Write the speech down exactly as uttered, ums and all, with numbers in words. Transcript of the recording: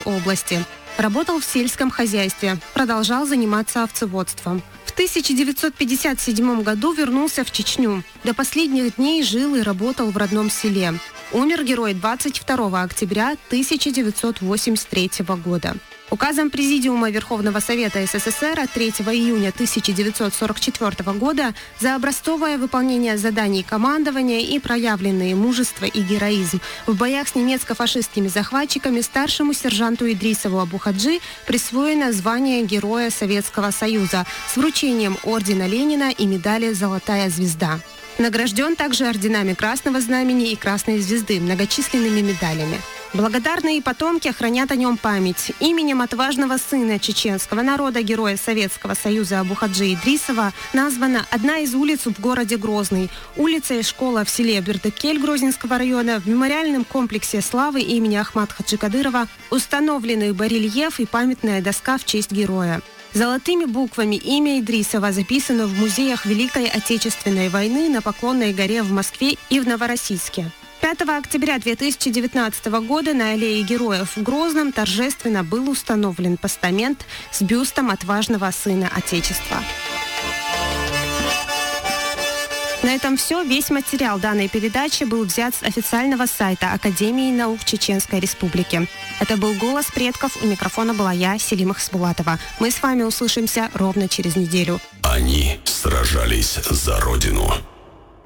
области. Работал в сельском хозяйстве, продолжал заниматься овцеводством. В тысяча девятьсот пятьдесят седьмом году вернулся в Чечню. До последних дней жил и работал в родном селе. Умер герой двадцать второго октября тысяча девятьсот восемьдесят третьего года. Указом Президиума Верховного Совета СССР от третьего июня тысяча девятьсот сорок четвёртого года за образцовое выполнение заданий командования и проявленные мужество и героизм в боях с немецко-фашистскими захватчиками старшему сержанту Идрисову Абу-Хаджи присвоено звание Героя Советского Союза с вручением ордена Ленина и медали «Золотая звезда». Награжден также орденами Красного Знамени и Красной Звезды, многочисленными медалями. Благодарные потомки хранят о нем память. Именем отважного сына чеченского народа, героя Советского Союза Абу-Хаджи Идрисова, названа одна из улиц в городе Грозный. Улица и школа в селе Бердыкель Грозненского района. В мемориальном комплексе славы имени Ахмад Хаджи Кадырова установлены барельеф и памятная доска в честь героя. Золотыми буквами имя Идрисова записано в музеях Великой Отечественной войны на Поклонной горе в Москве и в Новороссийске. пятого октября две тысячи девятнадцатого года на аллее Героев в Грозном торжественно был установлен постамент с бюстом отважного сына Отечества. На этом все. Весь материал данной передачи был взят с официального сайта Академии наук Чеченской Республики. Это был «Голос предков». У микрофона была я, Селима Хасбулатова. Мы с вами услышимся ровно через неделю. Они сражались за Родину.